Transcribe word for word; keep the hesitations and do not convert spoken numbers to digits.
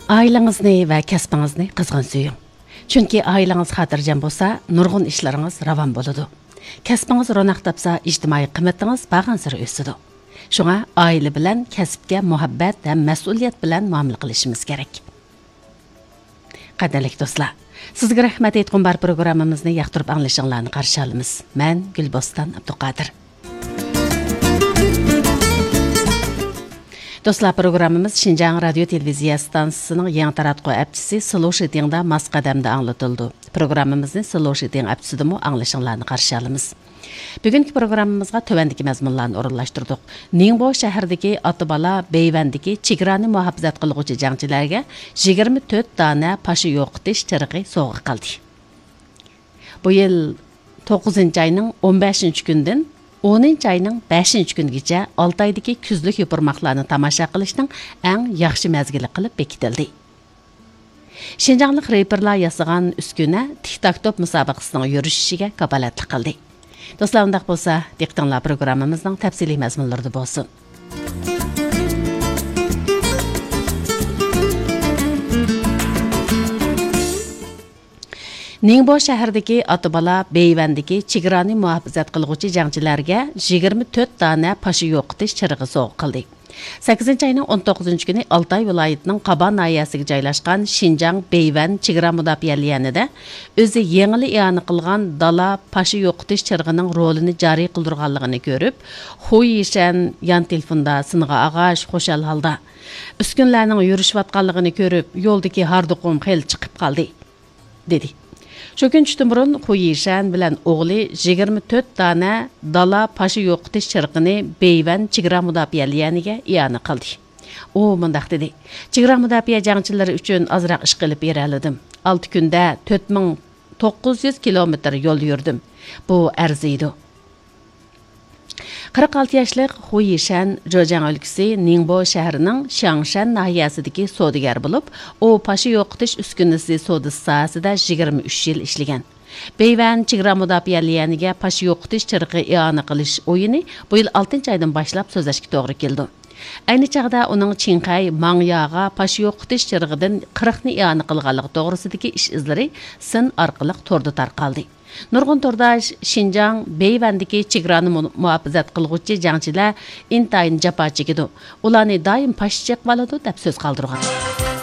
Ailənizni və kəsbinizni qızğın söyün. Çünki ailəniz xatircəm bolsa, nurgun işləriniz ravan boludu. Kəsbiniz ronaq tapsa, ictimai qiymatınız bağansırı ösüdü. Şuna ailə bilən kəsbə muhabbət və məsuliyyət bilən muamele qilishimiz kerak. Qadirli dostlar, sizga rahmat aytqum bar programmamizni yoqtirib anglashinglarni qarshi olamiz. Men Gulbostan Abduqodir. Dostlar, programımız Şinjan Radyo Televiziya Stansiyasının yangi taratqu apchisi Slow Shitingda mas qadamda anglatıldı. Programımızın Slow Shiting apchisidimi anglashinglarni qarshi olamiz. Bugungi programmamizga tövəndiki mazmunlarni o'rinlashtirdik. Ningbo shahridagi Otibala Beyvandagi chegarani muhofazat qiluvchi jangchilarga yigirma to'rt dona pashi yo'qotish chirig'i sovg'a qildi. Bu yil to'qqizinchi oyning o'n beshinchi kundan o'ninchi oyning beshinchi kunigacha olti oydagi kuzlik yupurmoqlarni tomosha qilishning eng yaxshi mazgili qilib bekitildi. Shinjanlik reperlar yasagan uskuna TikTok musobaqasining yurishiga kafolatlik qildi. Dostlar, undaq bo'lsa, diqqətinizlər proqramımızın təfsili məzmunlarında bolsun. Ningbo shahridagi Otibala Beyvandagi chegarani muhofazat qiluvchi jangchilarga yigirma to'rt dona pashi yo'qotish chirig'i sovg'a qildi. sakkizinchi oyning o'n to'qqizinchi kuni Altay viloyatining Qaban nahiyasiga joylashgan Shinjang Beyvan chegara mudofaa liyanida o'zi yengili i'ona qilgan dala pashi yo'qotish chirig'ining rolini joriy qildirganligini ko'rib, Hu Yishan yan telefonda singa ag'ash xo'shal holda uskunlarning yurishayotganligini ko'rib, yo'ldagi harduqum xel chiqib qoldi, dedi. Shu kun tushdan burun Hu Yishan bilan o'g'li yigirma to'rt dona dala pashi yo'qotish chirig'ini Beyvan chegara mudofaa liyaniga i'ona qildi. U mundaq dedi: "Chegara mudofaa jangchilari uchun ozroq ish qilib bera oldim. olti kunda to'rt ming to'qqiz yuz kilometr yo'l yurdim. Bu arziydi." qirq olti yoshlik Hu Yishan Zhejiang o'lkasi Ningbo shahrining Shangshan nahiyasidagi savdogar bo'lib, u pashi yo'qotish uskunasi savdo sohasida yigirma uch yil ishlagan. Beyvan chegara mudofaa liyaniga pashi yo'qotish chirig'i i'ona qilish o'yini bu yil oltinchi oydan boshlab so'zlashga to'g'ri keldi. Ayni chaqda uning Chinqay Mangyaga pashi yo'qotish chirig'idan qirq ni i'ona qilganligi to'g'risidagi ish izlari sin orqali to'rda tarqaldi. Nurg'un tordash Shinjang Beyvandagi chegarani muhofazat qiluvchi jangchilar intayin jafo chekidi. Ularni doim pashi chekib oladi deb so'z qoldirgan.